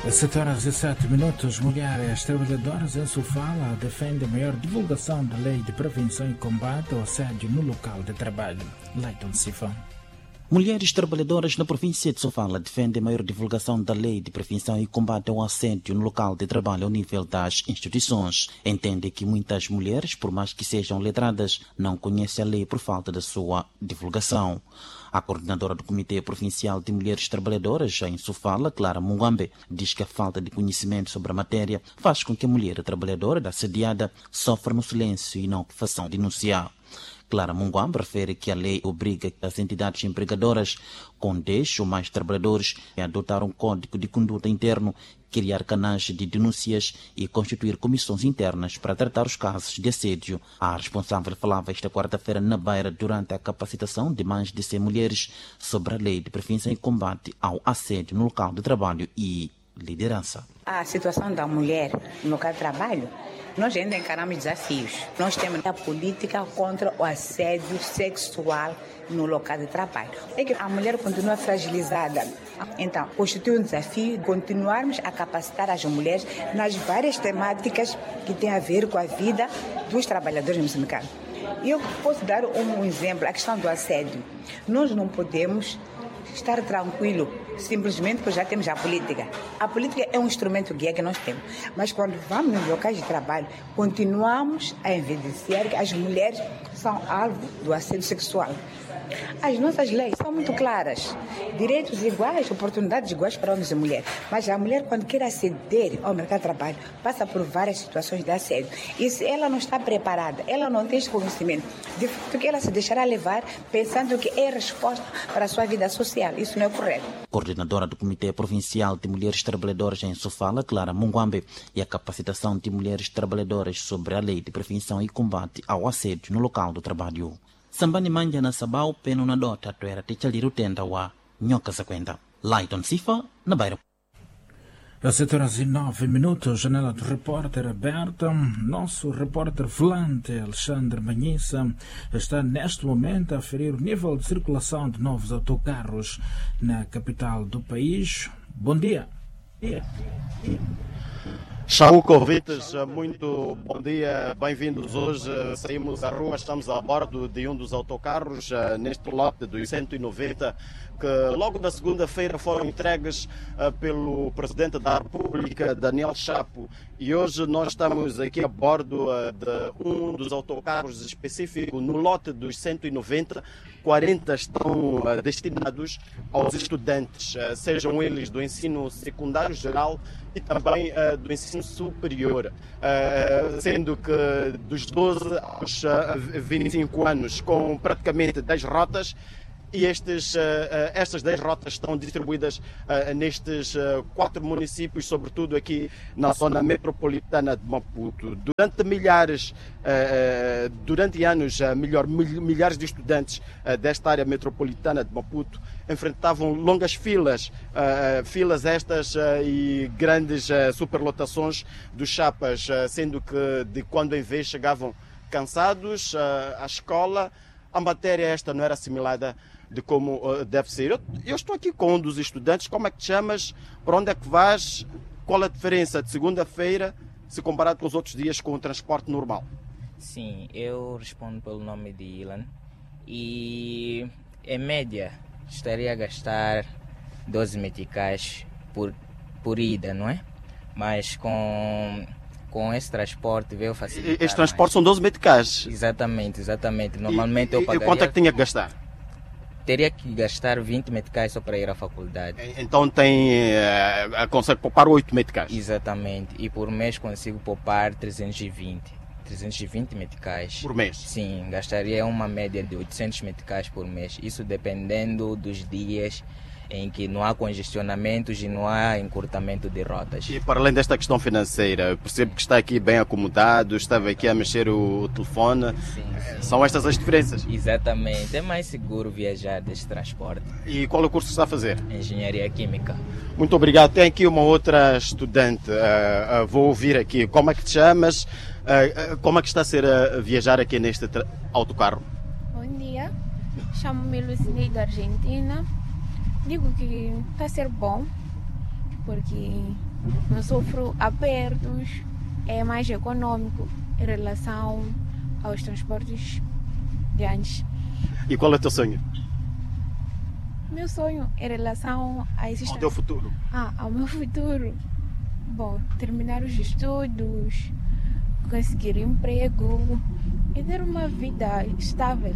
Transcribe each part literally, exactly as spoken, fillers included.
sete horas e sete minutos, mulheres trabalhadoras em Sofala defendem a maior divulgação da lei de prevenção e combate ao assédio no local de trabalho. Leiton Sifão. Mulheres trabalhadoras na província de Sofala defendem a maior divulgação da lei de prevenção e combate ao assédio no local de trabalho ao nível das instituições. Entendem que muitas mulheres, por mais que sejam letradas, não conhecem a lei por falta da sua divulgação. A coordenadora do Comitê Provincial de Mulheres Trabalhadoras em Sofala, Clara Mungambe, diz que a falta de conhecimento sobre a matéria faz com que a mulher trabalhadora assediada sofra no silêncio e não façam denunciar. Clara Mungambe refere que a lei obriga as entidades empregadoras com dez ou mais trabalhadores a adotar um código de conduta interno, criar canais de denúncias e constituir comissões internas para tratar os casos de assédio. A responsável falava esta quarta-feira na Beira durante a capacitação de mais de cem mulheres sobre a lei de prevenção e combate ao assédio no local de trabalho e liderança. A situação da mulher no local de trabalho, nós ainda encaramos desafios. Nós temos a política contra o assédio sexual no local de trabalho. É que a mulher continua fragilizada. Então, constitui um desafio continuarmos a capacitar as mulheres nas várias temáticas que têm a ver com a vida dos trabalhadores moçambicanos. E eu posso dar um exemplo, a questão do assédio. Nós não podemos estar tranquilo, simplesmente porque já temos a política. A política é um instrumento guia que nós temos, mas quando vamos nos locais de trabalho, continuamos a evidenciar que as mulheres são alvo do assédio sexual. As nossas leis são muito claras. Direitos iguais, oportunidades iguais para homens e mulheres. Mas a mulher, quando quer aceder ao mercado de trabalho, passa por várias situações de assédio. E se ela não está preparada, ela não tem esse conhecimento, de fato que ela se deixará levar pensando que é resposta para a sua vida social. Isso não é correto. Coordenadora do Comitê Provincial de Mulheres Trabalhadoras em Sofala, Clara Mungambe, e a capacitação de mulheres trabalhadoras sobre a lei de prevenção e combate ao assédio no local do trabalho. Sambani manja na sabau peno na dota tuera tichaliru tenda wa nhoca sequenta. Leiton Sifa, na Beira. Às sete horas e nove minutos, janela do repórter aberta. Nosso repórter volante, Alexandre Manhissa, está neste momento a aferir o nível de circulação de novos autocarros na capital do país. Bom dia. dia. Chauco, ouvintes, muito bom dia, bem-vindos. Hoje saímos à rua, estamos a bordo de um dos autocarros neste lote dos cento e noventa que logo na segunda-feira foram entregues pelo Presidente da República, Daniel Chapo, e hoje nós estamos aqui a bordo de um dos autocarros específico no lote dos cento e noventa. quarenta estão destinados aos estudantes, sejam eles do ensino secundário geral e também uh, do ensino superior, uh, sendo que dos doze aos uh, vinte e cinco anos, com praticamente dez rotas, e estes, uh, uh, estas dez rotas estão distribuídas uh, nestes uh, quatro municípios, sobretudo aqui na zona metropolitana de Maputo. Durante milhares, uh, durante anos, uh, melhor, milhares de estudantes uh, desta área metropolitana de Maputo enfrentavam longas filas, uh, filas estas uh, e grandes uh, superlotações dos chapas, uh, sendo que de quando em vez chegavam cansados uh, à escola, a matéria esta não era assimilada de como uh, deve ser. Eu, eu estou aqui com um dos estudantes. Como é que te chamas? Para onde é que vais? Qual a diferença de segunda-feira se comparado com os outros dias com o transporte normal? Sim, eu respondo pelo nome de Ilan e em média estaria a gastar doze meticais por, por ida, não é? Mas com, com esse transporte veio facilitar. Este transporte mais. São doze meticais? Exatamente, exatamente. Normalmente e, eu e, pagaria... E quanto é que tinha que gastar? Teria que gastar vinte meticais só para ir à faculdade. Então tem, uh, consegue poupar oito meticais? Exatamente. E por mês consigo poupar trezentos e vinte. trezentos e vinte meticais. Por mês? Sim, gastaria uma média de oitocentos meticais por mês. Isso dependendo dos dias em que não há congestionamentos e não há encurtamento de rotas. E para além desta questão financeira, percebo que está aqui bem acomodado, estava aqui a mexer o, o telefone. Sim, sim. São estas as diferenças? Exatamente. É mais seguro viajar deste transporte. E qual é o curso que está a fazer? Engenharia Química. Muito obrigado. Tem aqui uma outra estudante. Uh, uh, vou ouvir aqui. Como é que te chamas? Uh, uh, como é que está a ser a viajar aqui neste autocarro? Bom dia. Chamo-me Lucinei da Argentina. Digo que está a ser bom, porque não sofro apertos, é mais econômico em relação aos transportes de antes. E qual é o teu sonho? Meu sonho em relação a esses... Ao teu futuro? Ah, ao meu futuro. Bom, terminar os estudos, conseguir emprego e ter uma vida estável.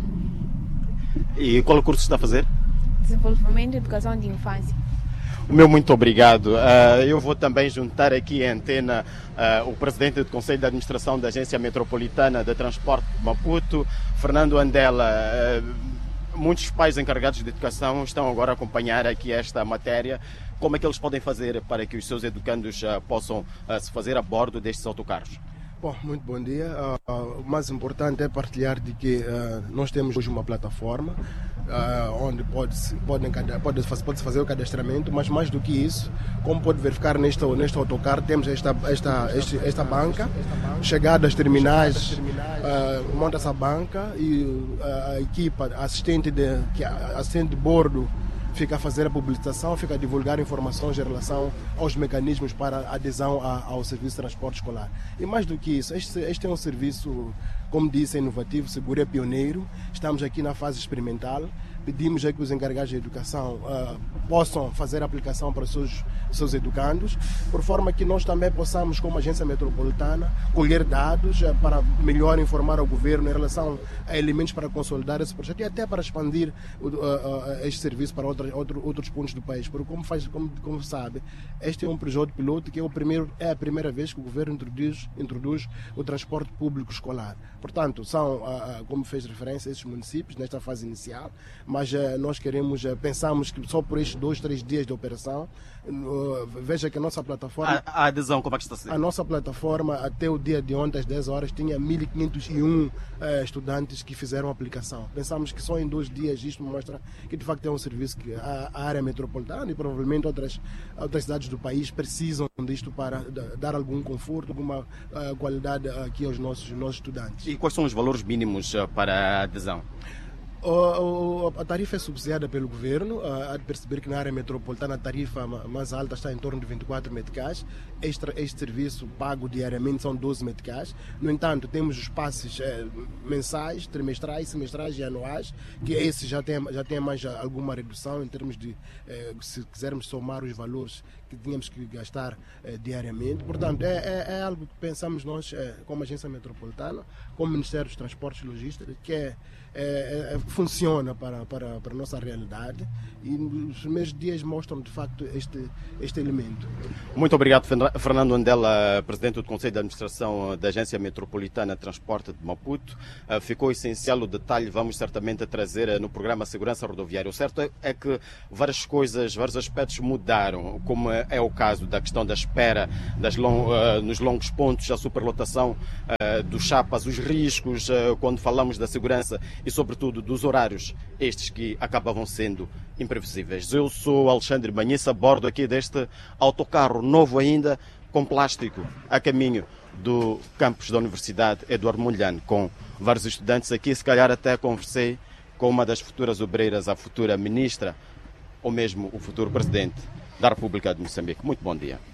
E qual curso está a fazer? Desenvolvimento e educação de infância. O meu muito obrigado. Uh, eu vou também juntar aqui à antena uh, o presidente do Conselho de Administração da Agência Metropolitana de Transporte de Maputo, Fernando Andela. Uh, muitos pais encarregados de educação estão agora a acompanhar aqui esta matéria. Como é que eles podem fazer para que os seus educandos uh, possam uh, se fazer a bordo destes autocarros? Bom, muito bom dia. Uh, o mais importante é partilhar de que uh, nós temos hoje uma plataforma uh, onde pode-se pode, pode, pode fazer o cadastramento, mas mais do que isso, como pode verificar neste, neste autocarro, temos esta, esta, este, esta banca, chegadas terminais, uh, monta essa banca e uh, a equipa assistente de, que, assistente de bordo fica a fazer a publicação, fica a divulgar informações em relação aos mecanismos para adesão a, ao serviço de transporte escolar. E mais do que isso, este, este é um serviço, como disse, inovativo, seguro, é pioneiro. Estamos aqui na fase experimental. Pedimos a que os encarregados de educação uh, possam fazer a aplicação para os seus, seus educandos, por forma que nós também possamos, como agência metropolitana, colher dados uh, para melhor informar ao governo em relação a elementos para consolidar esse projeto e até para expandir uh, uh, este serviço para outra, outro, outros pontos do país. Porque, como, faz, como, como sabe, este é um projeto piloto que é, o primeiro, é a primeira vez que o governo introduz, introduz o transporte público escolar. Portanto, são, uh, como fez referência, esses municípios nesta fase inicial, mas uh, nós queremos, uh, pensamos que só por estes dois, três dias de operação, uh, veja que a nossa plataforma... A, a adesão, como é que está a ser? A nossa plataforma, até o dia de ontem, às dez horas, tinha mil quinhentos e um uh, estudantes que fizeram a aplicação. Pensamos que só em dois dias isto mostra que, de facto, é um serviço que a, a área metropolitana e provavelmente outras, outras cidades do país precisam disto para dar algum conforto, alguma uh, qualidade aqui aos nossos, nossos estudantes. E quais são os valores mínimos uh, para a adesão? A tarifa é subsidiada pelo governo. Há de perceber que na área metropolitana a tarifa mais alta está em torno de vinte e quatro meticais. Este, este serviço pago diariamente são doze meticais. No entanto, temos os passes eh, mensais, trimestrais, semestrais e anuais, que esses já têm já tem mais alguma redução em termos de, eh, se quisermos somar os valores que tínhamos que gastar eh, diariamente. Portanto, é, é, é algo que pensamos nós, eh, como agência metropolitana, como Ministério dos Transportes e Logística, que é É, é, funciona para, para, para a nossa realidade e os primeiros dias mostram de facto este, este elemento. Muito obrigado, Fernando Andela, presidente do Conselho de Administração da Agência Metropolitana de Transporte de Maputo. Ficou essencial o detalhe, vamos certamente trazer no programa Segurança Rodoviária. O certo é que várias coisas, vários aspectos mudaram, como é o caso da questão da espera das long, nos longos pontos, a superlotação dos chapas, os riscos quando falamos da segurança e, sobretudo, dos horários, estes que acabavam sendo imprevisíveis. Eu sou Alexandre Banhissa, a bordo aqui deste autocarro novo ainda, com plástico, a caminho do campus da Universidade Eduardo Mondlane, com vários estudantes aqui. Se calhar até conversei com uma das futuras obreiras, a futura ministra, ou mesmo o futuro presidente da República de Moçambique. Muito bom dia.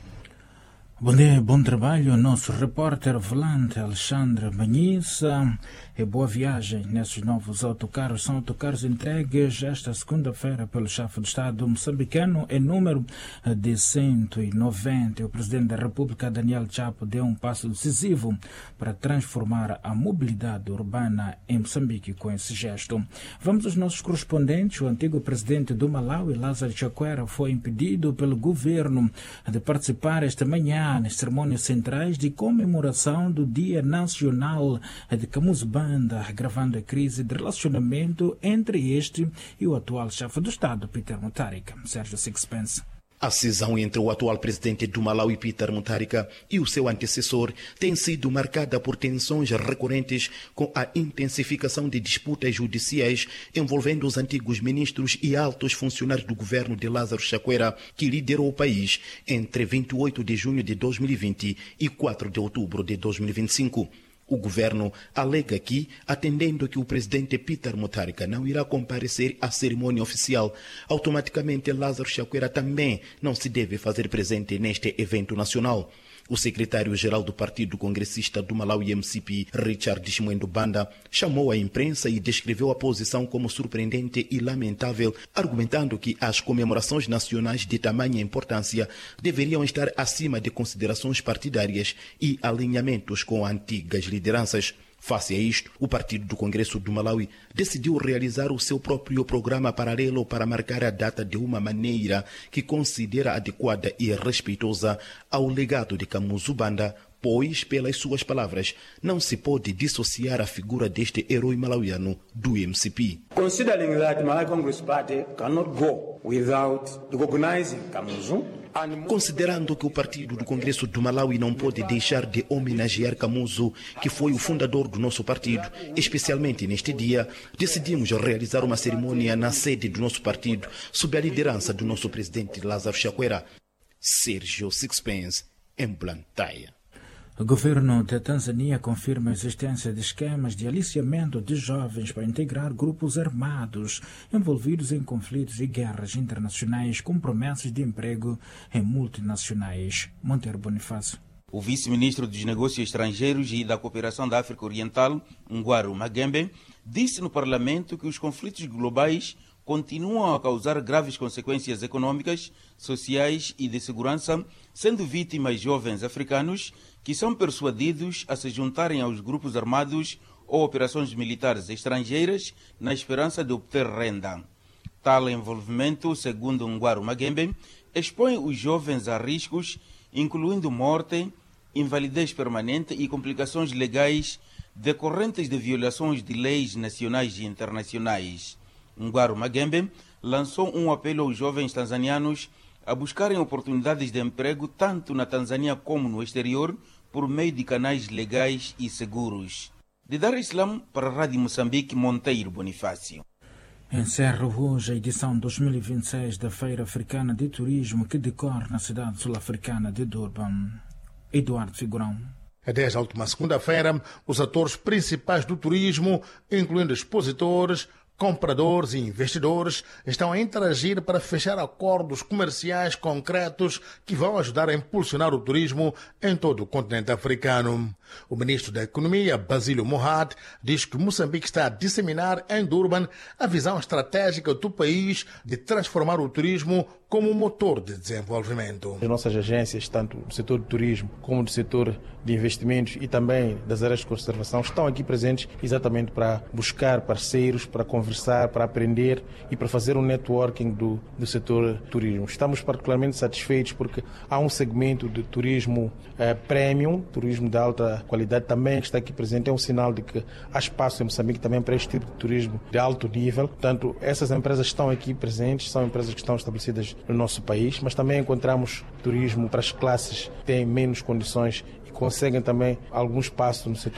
Bom dia, bom trabalho, nosso repórter volante Alexandre Banhissa, e boa viagem nesses novos autocarros. São autocarros entregues esta segunda-feira pelo chefe do Estado moçambicano em número de cento e noventa. O presidente da República, Daniel Chapo, deu um passo decisivo para transformar a mobilidade urbana em Moçambique com esse gesto. Vamos aos nossos correspondentes. O antigo presidente do Malawi, Lázaro Chakwera, foi impedido pelo governo de participar esta manhã nas cerimônias centrais de comemoração do Dia Nacional de Camusbanda, agravando a crise de relacionamento entre este e o atual chefe do Estado, Peter Mutharika. Sérgio Sixpence. A cisão entre o atual presidente do Malawi, Peter Mutharika, e o seu antecessor tem sido marcada por tensões recorrentes com a intensificação de disputas judiciais envolvendo os antigos ministros e altos funcionários do governo de Lázaro Chakwera, que liderou o país entre vinte e oito de junho de dois mil e vinte e quatro de outubro de dois mil e vinte e cinco. O governo alega que, atendendo que o presidente Peter Mutharika não irá comparecer à cerimônia oficial, automaticamente Lázaro Chakwera também não se deve fazer presente neste evento nacional. O secretário-geral do Partido Congressista do Malawi M C P, Richard Shimwendo Banda, chamou a imprensa e descreveu a posição como surpreendente e lamentável, argumentando que as comemorações nacionais de tamanha importância deveriam estar acima de considerações partidárias e alinhamentos com antigas lideranças. Face a isto, o Partido do Congresso do Malawi decidiu realizar o seu próprio programa paralelo para marcar a data de uma maneira que considera adequada e respeitosa ao legado de Kamuzu Banda, pois, pelas suas palavras, não se pode dissociar a figura deste herói malauiano do M C P. Considering that Malawi Congress Party cannot go without recognizing Kamuzu, Considerando que o Partido do Congresso do Malawi não pode deixar de homenagear Kamuzu, que foi o fundador do nosso partido, especialmente neste dia, decidimos realizar uma cerimônia na sede do nosso partido, sob a liderança do nosso presidente Lázaro Chakwera. Sérgio Sixpence, em Blantyre. O governo da Tanzânia confirma a existência de esquemas de aliciamento de jovens para integrar grupos armados envolvidos em conflitos e guerras internacionais com promessas de emprego em multinacionais. Monteiro Bonifácio. O vice-ministro dos Negócios Estrangeiros e da Cooperação da África Oriental, Ngwaru Magembe, disse no Parlamento que os conflitos globais continuam a causar graves consequências econômicas, sociais e de segurança, sendo vítimas jovens africanos que são persuadidos a se juntarem aos grupos armados ou operações militares estrangeiras na esperança de obter renda. Tal envolvimento, segundo Ngwaru Magembe, expõe os jovens a riscos, incluindo morte, invalidez permanente e complicações legais decorrentes de violações de leis nacionais e internacionais. Ngwaru Magembe lançou um apelo aos jovens tanzanianos a buscarem oportunidades de emprego tanto na Tanzânia como no exterior por meio de canais legais e seguros. De Dar es Salaam para a Rádio Moçambique, Monteiro Bonifácio. Encerra hoje a edição dois mil e vinte e seis da Feira Africana de Turismo que decorre na cidade sul-africana de Durban. Eduardo Figurão. Desde a última segunda-feira, os atores principais do turismo, incluindo expositores, compradores e investidores, estão a interagir para fechar acordos comerciais concretos que vão ajudar a impulsionar o turismo em todo o continente africano. O ministro da Economia, Basílio Mohat, diz que Moçambique está a disseminar em Durban a visão estratégica do país de transformar o turismo como um motor de desenvolvimento. As nossas agências, tanto do setor do turismo como do setor de investimentos e também das áreas de conservação, estão aqui presentes exatamente para buscar parceiros, para conversar, para aprender e para fazer um networking do, do setor turismo. Estamos particularmente satisfeitos porque há um segmento de turismo eh, premium, turismo de alta qualidade também que está aqui presente. É um sinal de que há espaço em Moçambique também para este tipo de turismo de alto nível. Portanto, essas empresas estão aqui presentes, são empresas que estão estabelecidas no nosso país, mas também encontramos turismo para as classes que têm menos condições e conseguem também algum espaço no setor